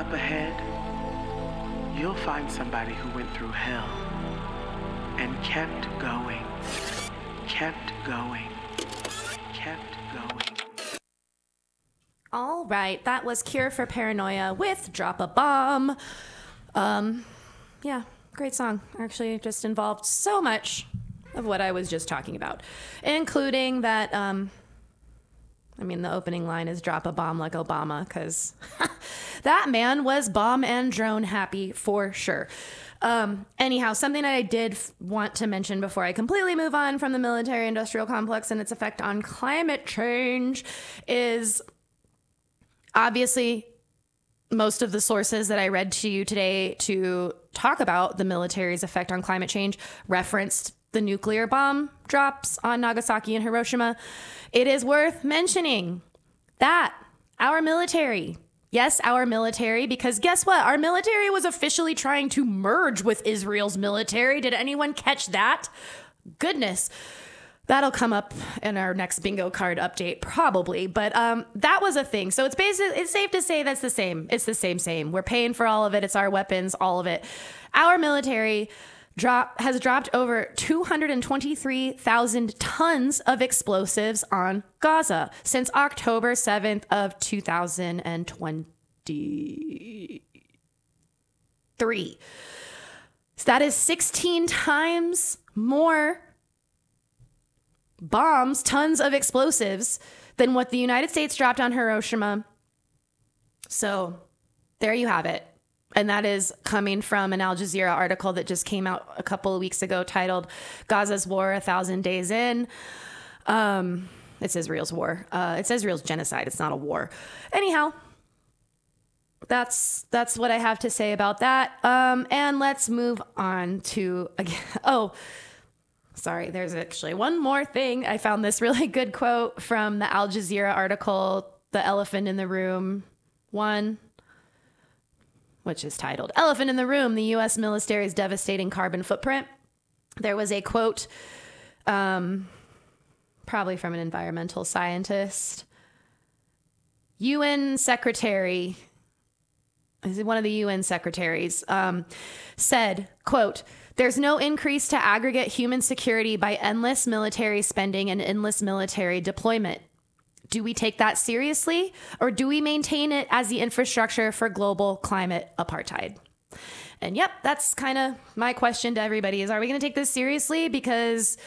Up ahead, you'll find somebody who went through hell and kept going, kept going, kept going. All right, that was Cure for Paranoia with Drop a Bomb. Yeah, great song. Actually, it just involved so much of what I was just talking about, including that, the opening line is drop a bomb like Obama, because that man was bomb and drone happy for sure. Anyhow, something that I did want to mention before I completely move on from the military-industrial complex and its effect on climate change is obviously most of the sources that I read to you today to talk about the military's effect on climate change referenced the nuclear bomb drops on Nagasaki and Hiroshima. It is worth mentioning that our military, yes, our military, because guess what? Our military was officially trying to merge with Israel's military. Did anyone catch that? Goodness. That'll come up in our next bingo card update, probably. But that was a thing. So it's safe to say that's the same. It's the same. We're paying for all of it. It's our weapons, all of it. Our military has dropped over 223,000 tons of explosives on Gaza since October 7th of 2023. So that is 16 times more bombs, tons of explosives than what the United States dropped on Hiroshima. So there you have it. And that is coming from an Al Jazeera article that just came out a couple of weeks ago titled Gaza's War 1,000 Days In. It's Israel's war. It's Israel's genocide. It's not a war. Anyhow, that's what I have to say about that. And let's move on to, sorry, there's actually one more thing. I found this really good quote from the Al Jazeera article, The Elephant in the Room 1, which is titled Elephant in the Room, the U.S. Military's Devastating Carbon Footprint. There was a quote, probably from an environmental scientist. UN secretary, one of the UN secretaries, said, quote, "There's no increase to aggregate human security by endless military spending and endless military deployment. Do we take that seriously, or do we maintain it as the infrastructure for global climate apartheid?" And yep, that's kind of my question to everybody is, are we going to take this seriously? Because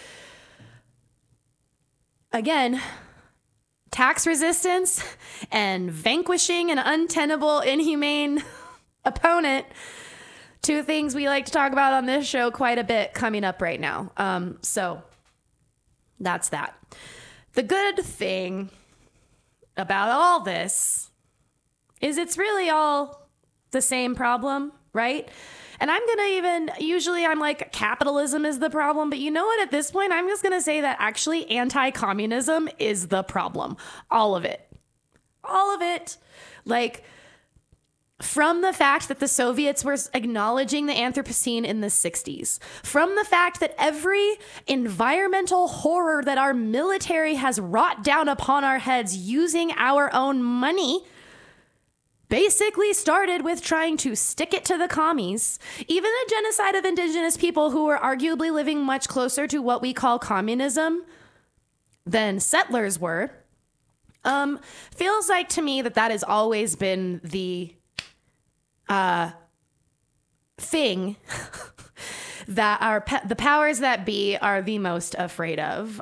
again, tax resistance and vanquishing an untenable, inhumane opponent, two things we like to talk about on this show quite a bit coming up right now. So that's that. The good thing about all this is it's really all the same problem, right? And usually I'm like, capitalism is the problem, but you know what? At this point, I'm just going to say that actually anti-communism is the problem. All of it. All of it. Like, from the fact that the Soviets were acknowledging the Anthropocene in the 60s, from the fact that every environmental horror that our military has wrought down upon our heads using our own money basically started with trying to stick it to the commies. Even the genocide of indigenous people who were arguably living much closer to what we call communism than settlers were, feels like to me that has always been the thing that the powers that be are the most afraid of.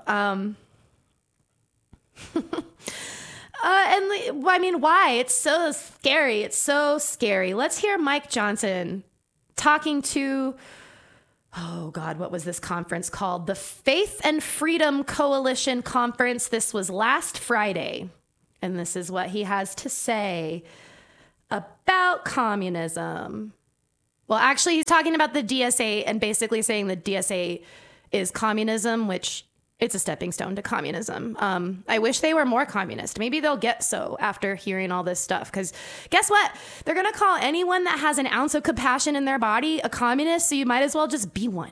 Why? It's so scary. It's so scary. Let's hear Mike Johnson talking to, oh God, what was this conference called? The Faith and Freedom Coalition Conference. This was last Friday. And this is what he has to say about communism. Well, actually, he's talking about the DSA and basically saying the DSA is communism, which it's a stepping stone to communism. I wish they were more communist. Maybe they'll get so after hearing all this stuff. Because guess what? They're going to call anyone that has an ounce of compassion in their body a communist, so you might as well just be one.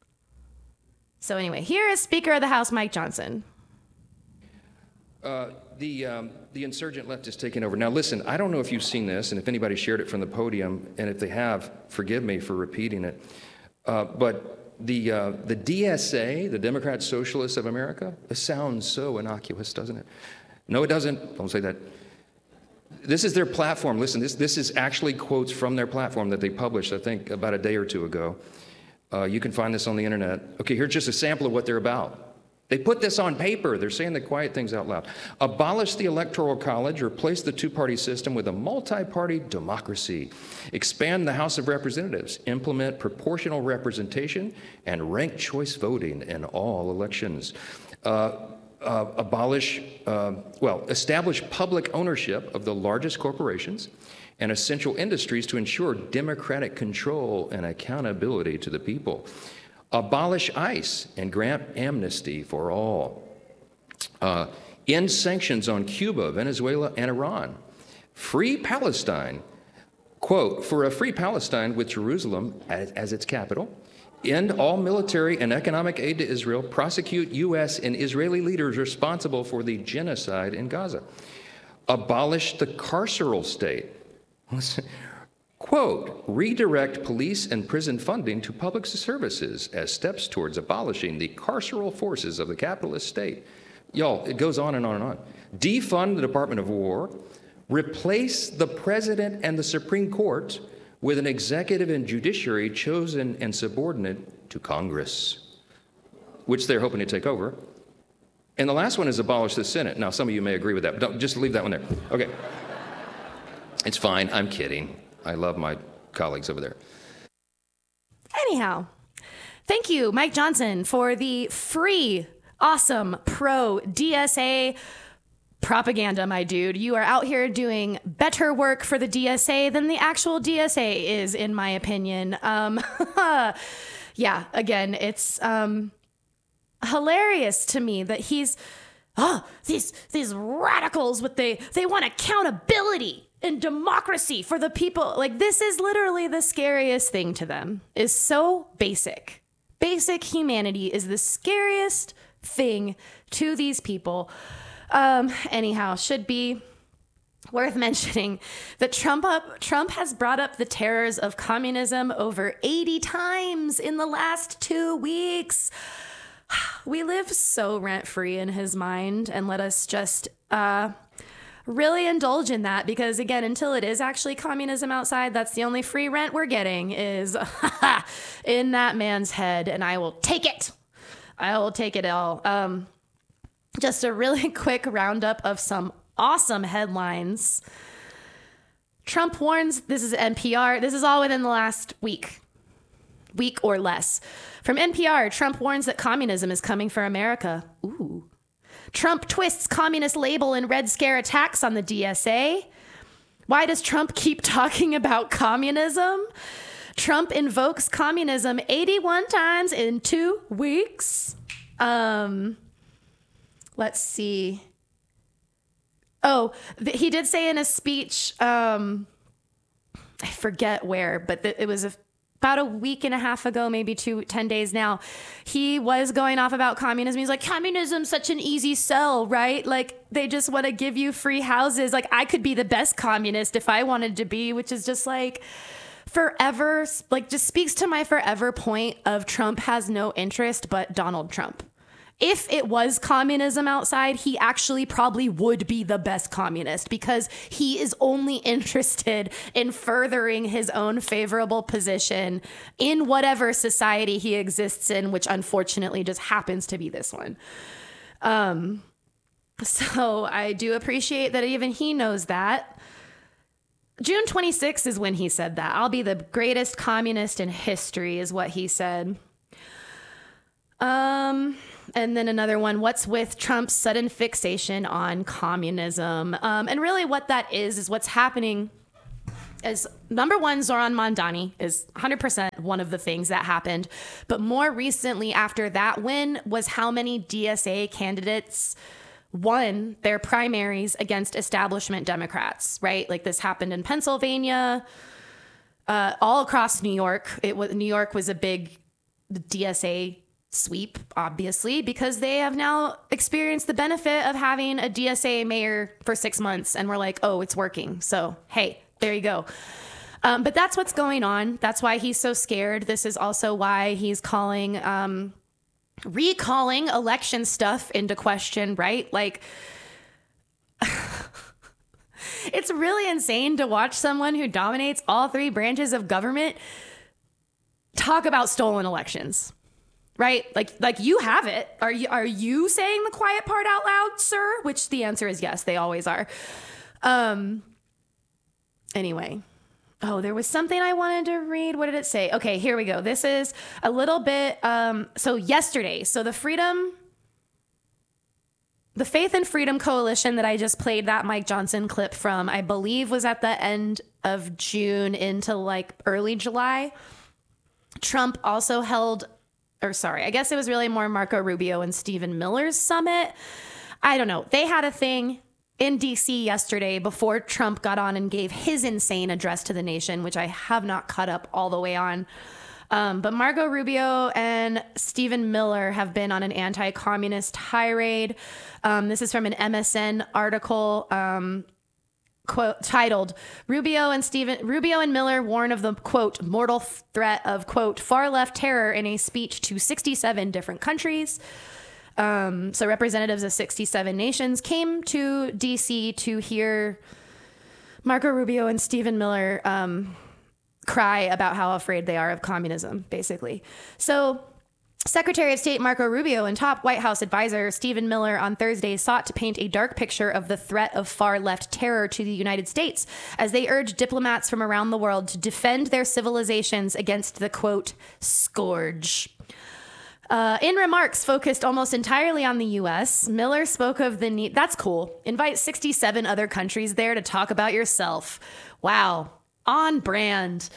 So anyway, here is Speaker of the House Mike Johnson. The insurgent left is taking over. Now, listen, I don't know if you've seen this, and if anybody shared it from the podium, and if they have, forgive me for repeating it. But the DSA, the Democrat Socialists of America, it sounds so innocuous, doesn't it? No, it doesn't. Don't say that. This is their platform. Listen, this is actually quotes from their platform that they published, I think, about a day or two ago. You can find this on the internet. Okay, here's just a sample of what they're about. They put this on paper. They're saying the quiet things out loud. Abolish the Electoral College, replace the two-party system with a multi-party democracy. Expand the House of Representatives, implement proportional representation and ranked choice voting in all elections. Establish public ownership of the largest corporations and essential industries to ensure democratic control and accountability to the people. Abolish ICE and grant amnesty for all. End sanctions on Cuba, Venezuela, and Iran. Free Palestine. Quote, for a free Palestine with Jerusalem as its capital. End all military and economic aid to Israel. Prosecute U.S. and Israeli leaders responsible for the genocide in Gaza. Abolish the carceral state. Quote, redirect police and prison funding to public services as steps towards abolishing the carceral forces of the capitalist state. Y'all, it goes on and on and on. Defund the Department of War, replace the president and the Supreme Court with an executive and judiciary chosen and subordinate to Congress, which they're hoping to take over. And the last one is abolish the Senate. Now, some of you may agree with that, but don't, just leave that one there. Okay. It's fine. I'm kidding. I love my colleagues over there. Anyhow, thank you, Mike Johnson, for the free, awesome, pro-DSA propaganda, my dude. You are out here doing better work for the DSA than the actual DSA is, in my opinion. Yeah, again, it's hilarious to me that he's, these radicals with they want accountability and democracy for the people. Like, this is literally the scariest thing to them, is so basic. Basic humanity is the scariest thing to these people. Anyhow, should be worth mentioning that Trump has brought up the terrors of communism over 80 times in the last 2 weeks. We live so rent-free in his mind, and let us just really indulge in that, because again, until it is actually communism outside, that's the only free rent we're getting is in that man's head, and I will take it. I will take it all. Just a really quick roundup of some awesome headlines. Trump warns, this is NPR, this is all within the last week or less. From NPR, Trump warns that communism is coming for America. Ooh. Trump twists communist label in Red Scare attacks on the DSA. Why does Trump keep talking about communism? Trump invokes communism 81 times in 2 weeks. Let's see. Oh, he did say in a speech, I forget where, but it was about a week and a half ago, maybe 10 days now, he was going off about communism. He's like, communism's such an easy sell, right? Like, they just want to give you free houses. Like, I could be the best communist if I wanted to be, which is just like forever, like, just speaks to my forever point of Trump has no interest but Donald Trump. If it was communism outside, he actually probably would be the best communist, because he is only interested in furthering his own favorable position in whatever society he exists in, which unfortunately just happens to be this one. So I do appreciate that even he knows that. June 26th is when he said that. I'll be the greatest communist in history is what he said. And then another one, what's with Trump's sudden fixation on communism? And really what that is what's happening is, number one, Zoran Mondani is 100% one of the things that happened. But more recently after that win was how many DSA candidates won their primaries against establishment Democrats, right? Like, this happened in Pennsylvania, all across New York. New York was a big DSA sweep, obviously, because they have now experienced the benefit of having a DSA mayor for 6 months. And we're like, oh, it's working. So, hey, there you go. But that's what's going on. That's why he's so scared. This is also why he's recalling election stuff into question, right? Like, it's really insane to watch someone who dominates all three branches of government talk about stolen elections, right? Like you have it. Are you saying the quiet part out loud, sir? Which the answer is yes, they always are. Anyway. Oh, there was something I wanted to read. What did it say? Okay, here we go. This is a little bit, so yesterday, so the Faith and Freedom Coalition that I just played that Mike Johnson clip from, I believe was at the end of June into like early July. Trump also I guess it was really more Marco Rubio and Stephen Miller's summit. I don't know. They had a thing in DC yesterday before Trump got on and gave his insane address to the nation, which I have not caught up all the way on. But Marco Rubio and Stephen Miller have been on an anti-communist tirade. This is from an MSN article quote titled Rubio and Miller warn of the quote mortal threat of quote far left terror in a speech to 67 different countries. So representatives of 67 nations came to DC to hear Marco Rubio and Stephen Miller cry about how afraid they are of communism, basically. So Secretary of State Marco Rubio and top White House advisor Stephen Miller on Thursday sought to paint a dark picture of the threat of far-left terror to the United States as they urged diplomats from around the world to defend their civilizations against the, quote, scourge. In remarks focused almost entirely on the U.S., Miller spoke of the need... That's cool. Invite 67 other countries there to talk about yourself. Wow. On brand.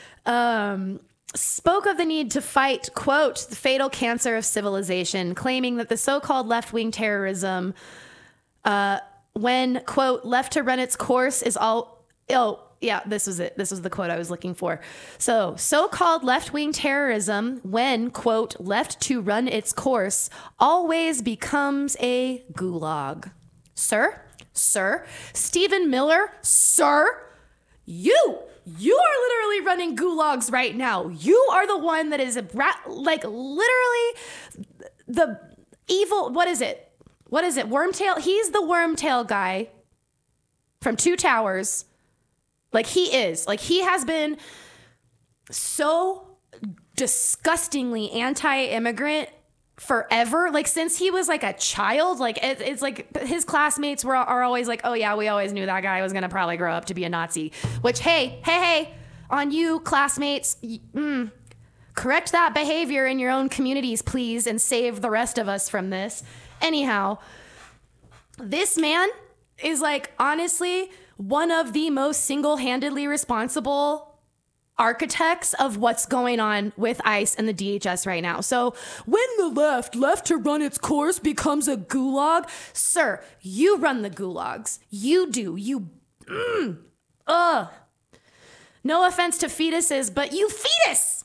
Spoke of the need to fight, quote, the fatal cancer of civilization, claiming that the so-called left-wing terrorism, when, quote, left to run its course is all... Oh, yeah, this was it. This was the quote I was looking for. So-called left-wing terrorism, when, quote, left to run its course, always becomes a gulag. Sir, Stephen Miller, sir, you are literally running gulags right now. You are the one that is like literally the evil. What is it? Wormtail. He's the Wormtail guy from Two Towers. Like he has been so disgustingly anti-immigrant forever. Like since he was like a child, like it's like his classmates are always like, oh yeah, we always knew that guy was going to probably grow up to be a Nazi, which, hey, on you classmates, correct that behavior in your own communities, please. And save the rest of us from this. Anyhow, this man is like, honestly, one of the most single-handedly responsible architects of what's going on with ICE and the DHS right now. So when the left to run its course becomes a gulag, sir, you run the gulags. You do. No offense to fetuses, but you fetus.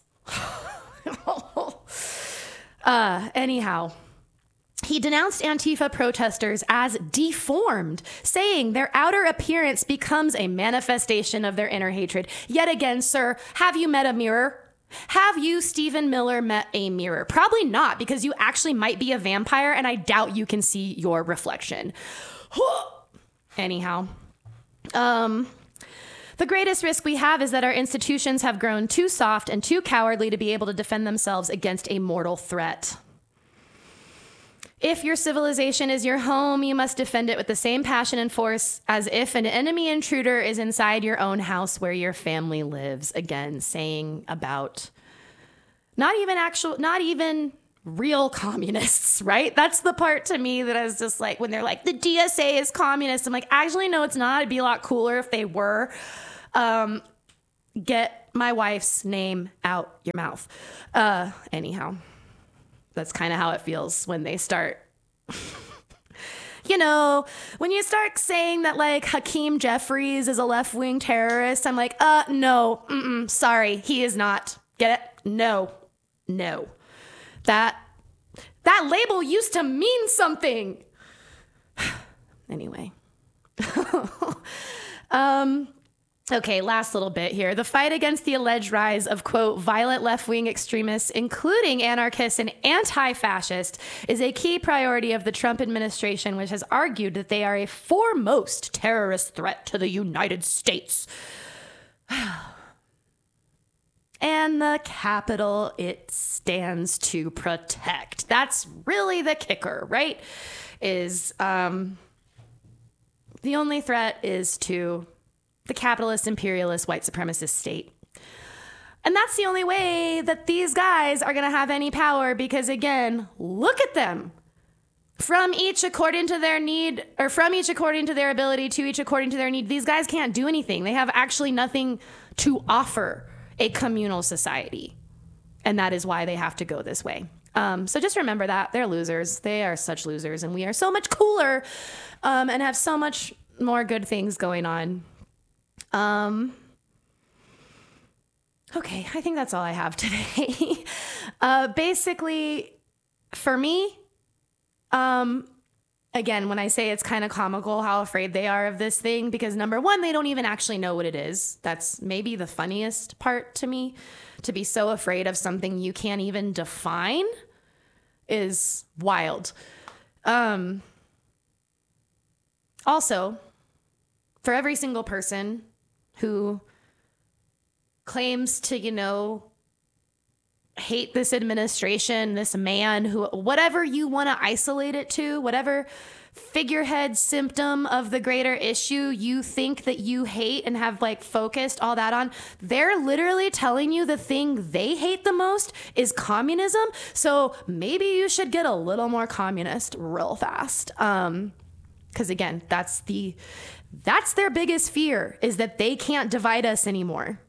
Anyhow. He denounced Antifa protesters as deformed, saying their outer appearance becomes a manifestation of their inner hatred. Yet again, sir, have you met a mirror? Have you, Stephen Miller, met a mirror? Probably not, because you actually might be a vampire, and I doubt you can see your reflection. Anyhow, the greatest risk we have is that our institutions have grown too soft and too cowardly to be able to defend themselves against a mortal threat. If your civilization is your home, you must defend it with the same passion and force as if an enemy intruder is inside your own house where your family lives. Again, saying about not even real communists, right? That's the part to me that is just like, when they're like, the DSA is communist. I'm like, actually, no, it's not. It'd be a lot cooler if they were. Get my wife's name out your mouth. Anyhow. That's kind of how it feels when they start, when you start saying that like Hakeem Jeffries is a left-wing terrorist, I'm like, no, sorry, he is not. Get it? No. That That label used to mean something. Anyway. Okay, last little bit here. The fight against the alleged rise of, quote, violent left-wing extremists, including anarchists and anti-fascists, is a key priority of the Trump administration, which has argued that they are a foremost terrorist threat to the United States. And the Capitol it stands to protect. That's really the kicker, right? Is the only threat is to the capitalist, imperialist, white supremacist state. And that's the only way that these guys are going to have any power because, again, look at them. From each according to their need, or from each according to their ability, to each according to their need. These guys can't do anything. They have actually nothing to offer a communal society. And that is why they have to go this way. So just remember that. They're losers. They are such losers. And we are so much cooler and have so much more good things going on. Okay, I think that's all I have today. Basically, for me, again, when I say it's kind of comical how afraid they are of this thing, because number one, they don't even actually know what it is. That's maybe the funniest part to me. To be so afraid of something you can't even define is wild. Also, for every single person who claims to, hate this administration, this man, who, whatever you want to isolate it to, whatever figurehead symptom of the greater issue you think that you hate and have focused all that on, they're literally telling you the thing they hate the most is communism. So maybe you should get a little more communist real fast. Because again, that's their biggest fear, is that they can't divide us anymore.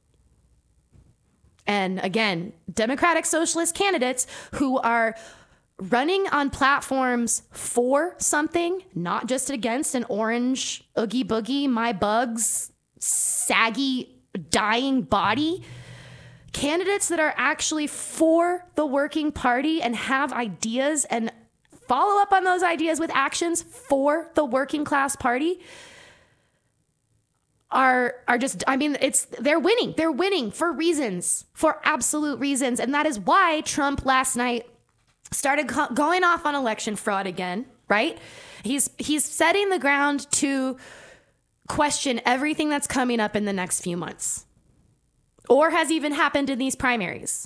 And again, Democratic Socialist candidates who are running on platforms for something, not just against an orange oogie boogie, my bugs, saggy, dying body. Candidates that are actually for the working party and have ideas and follow up on those ideas with actions for the working class party are just, they're winning. They're winning for reasons, for absolute reasons. And that is why Trump last night started going off on election fraud again, right? He's setting the ground to question everything that's coming up in the next few months, or has even happened in these primaries.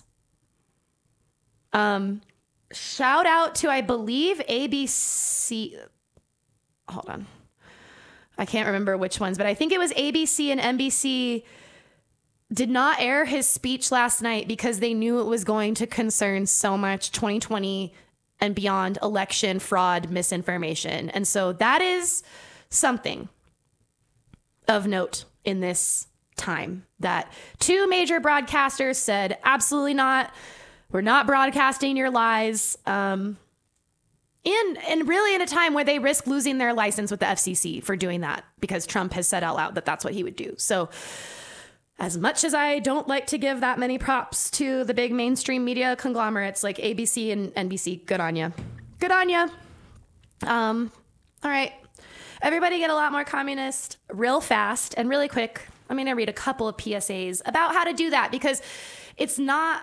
Shout out to, I believe, ABC. Hold on. I can't remember which ones, but I think it was ABC and NBC did not air his speech last night because they knew it was going to concern so much 2020 and beyond election fraud, misinformation. And so that is something of note in this time, that two major broadcasters said, absolutely not. We're not broadcasting your lies. And really in a time where they risk losing their license with the FCC for doing that, because Trump has said out loud that that's what he would do. So as much as I don't like to give that many props to the big mainstream media conglomerates like ABC and NBC, good on you. Good on you. All right. Everybody get a lot more communist real fast and really quick. I'm going to read a couple of PSAs about how to do that, because it's not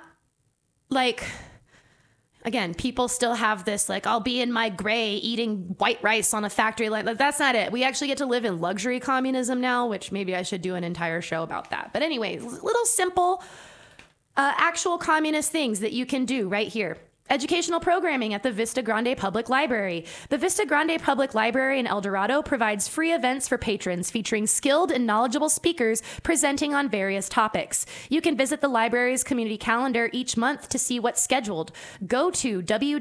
again, people still have this, I'll be in my gray eating white rice on a factory line. That's not it. We actually get to live in luxury communism now, which maybe I should do an entire show about that. But anyways, little simple, actual communist things that you can do right here. Educational programming at the Vista Grande Public Library. The Vista Grande Public Library in El Dorado provides free events for patrons featuring skilled and knowledgeable speakers presenting on various topics. You can visit the library's community calendar each month to see what's scheduled. Go to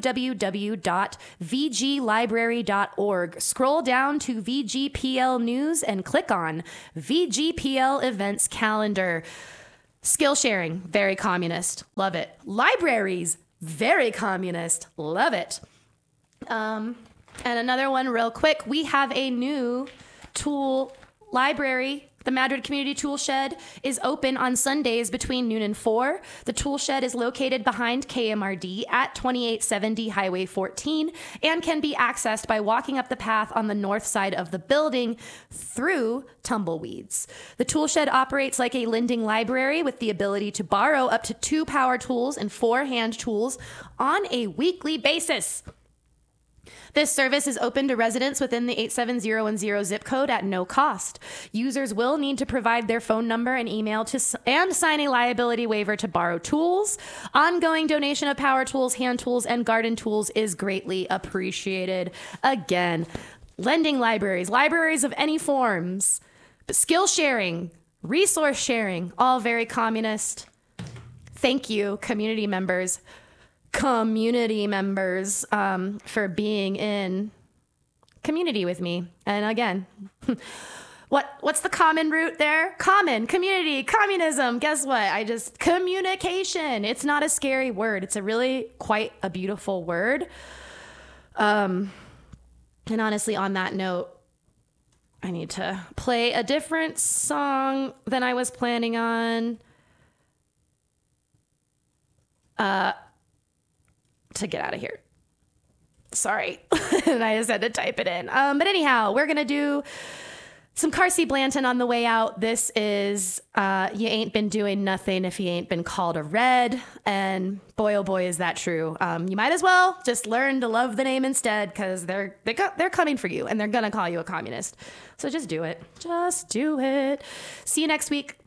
www.vglibrary.org. Scroll down to VGPL News and click on VGPL Events Calendar. Skill sharing, very communist. Love it. Libraries, very communist. Love it. And another one real quick. We have a new tool library The Madrid Community Tool Shed is open on Sundays between noon and 4. The tool shed is located behind KMRD at 2870 Highway 14 and can be accessed by walking up the path on the north side of the building through tumbleweeds. The tool shed operates like a lending library with the ability to borrow up to 2 power tools and 4 hand tools on a weekly basis. This service is open to residents within the 87010 zip code at no cost. Users will need to provide their phone number and email and sign a liability waiver to borrow tools. Ongoing donation of power tools, hand tools, and garden tools is greatly appreciated. Again, lending libraries of any forms, skill sharing, resource sharing, all very communist. Thank you, community members for being in community with me. And again, what's the common root there? Common, community, communism. Guess what? Communication. It's not a scary word. It's quite a beautiful word. And honestly, on that note, I need to play a different song than I was planning on. To get out of here. Sorry. And I just had to type it in. But anyhow, we're going to do some Carsey Blanton on the way out. This is You Ain't Been Doing Nothing If You Ain't Been Called a Red. And boy, oh boy, is that true. You might as well just learn to love the name instead, because they're coming for you and they're going to call you a communist. So just do it. Just do it. See you next week.